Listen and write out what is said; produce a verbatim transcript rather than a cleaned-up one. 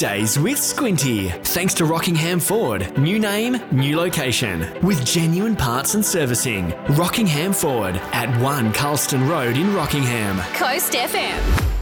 Weekdays with Squinty. Thanks to Rockingham Ford. New name, new location. With genuine parts and servicing. Rockingham Ford at one Carlston Road in Rockingham. Coast F M.